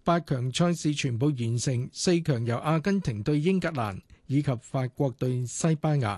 8強賽事全部完成，4強由阿根廷對英格蘭以及法國對西班牙。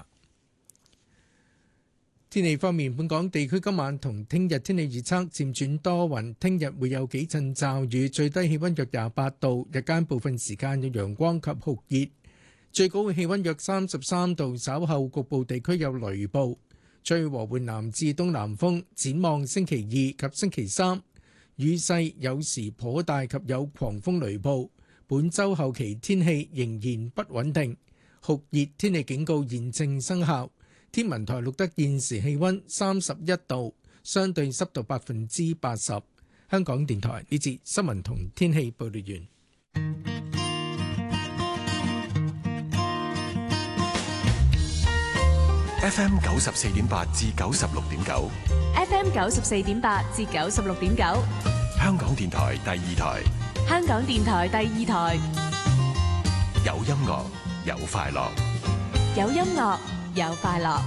天氣方面，本港地區今晚同聽日天氣預測漸轉多雲，聽日會有幾陣驟雨，最低氣溫約28度，日間部分時間有陽光及酷熱，最高氣溫約33度，稍後局部地區有雷暴，吹和緩南至東南風。展望星期2及星期3，雨勢有時頗大及有狂風雷暴。本週後期天氣仍然不穩定，酷熱天氣警告現正生效。天文台錄得現時氣溫31度，相對濕度80%。香港電台呢節新聞同天氣報道完。 FM 94.8至96.9 ，FM 94.8至96.9， 香港電台第二台， 香港電台第二台， 有音樂有快樂， 有音樂有快樂。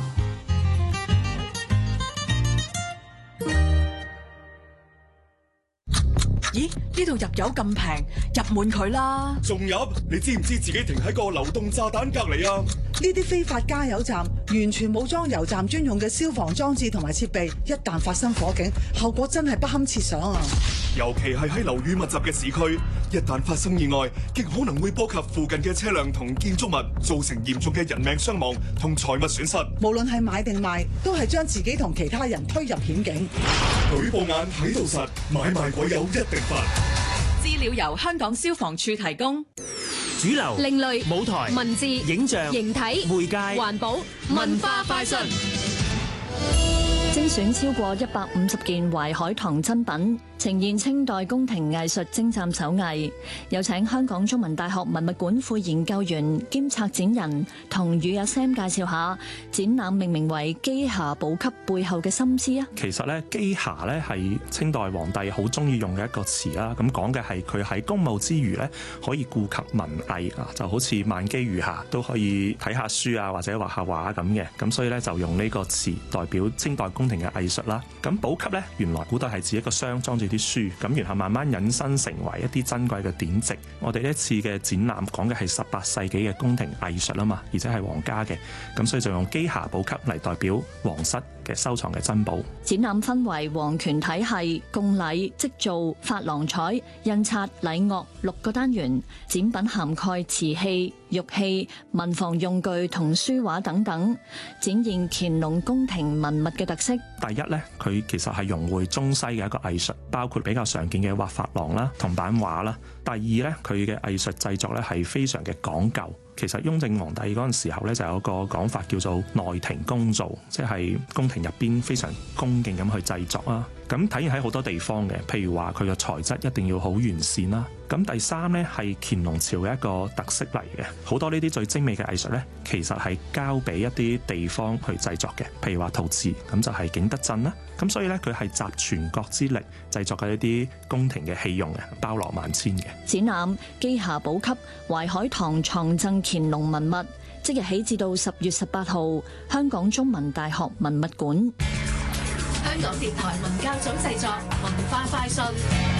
咦？呢度入油咁平，入滿佢啦！ 仲入？你知唔知自己停喺個流動炸彈隔離啊？ 呢啲非法加油站完全冇裝油站專用嘅消防裝置同埋設備，一旦發生火警，後果真係不堪設想啊！ 尤其係喺樓宇密集嘅市區，一旦發生意外，極可能會波及附近嘅車輛同建築物，造成嚴重嘅人命傷亡同財物損失。 無論係買定賣，都係將自己同其他人推入險境。 舉報眼睇到實，買賣鬼友一定罰。 資料由香港消防處提供。 主流、 另類、 舞台、 文字、 影像、 形體、 媒介、 環保、文化快訊。 精選超過150件淮海棠珍品，呈現清代宮廷藝術精湛手藝。有請香港中文大學文物館副研究員兼策展人同與阿 Sam 介紹下展覽命名為機匣寶笈背後嘅心思啊！ 其實咧，機匣咧係清代皇帝好中意用嘅一個詞啦。咁講嘅係佢喺公務之餘咧，可以顧及文藝啊，就好似萬機餘下都可以睇下書啊，或者畫下畫咁嘅。咁所以咧就用呢個詞代表清代宮廷嘅藝術啦。咁寶笈咧，原來古代係指一個箱裝住啲書，咁然後慢慢引申成為一啲珍貴嘅典籍。我哋呢一次嘅展覽講嘅係18世紀嘅宮廷藝術啊嘛，而且係皇家嘅，咁所以就用機匣寶笈嚟代表皇室嘅收藏嘅珍寶。 展覽分為皇權體系、貢禮、織造、珐琅彩、印刷、禮樂6個單元，展品涵蓋瓷器、玉器、文房用具同書畫等等，展現乾隆宮廷文物嘅特色。 第一咧，佢其實係融匯中西嘅一個藝術，包括比較常見嘅畫珐琅啦、銅版畫啦。第二咧，佢嘅藝術製作咧係非常嘅講究。其實雍正皇帝嗰陣時候咧，就有個講法叫做內廷工造，即係宮廷入邊非常恭敬咁去製作啦。咁體現喺好多地方嘅，譬如話佢嘅材質一定要好完善啦。咁第三咧係乾隆朝嘅一個特色嚟嘅，好多呢啲最精美嘅藝術咧，其實係交俾一啲地方去製作嘅。譬如話陶瓷，咁就係景德鎮啦。咁所以咧，佢係集全國之力製作嘅一啲宮廷嘅器用嘅，包羅萬千嘅。 展覽機匣寶笈淮海棠藏贈乾隆文物，即日起至到10月18號，香港中文大學文物館。 香港電台文教組製作，文化快訊。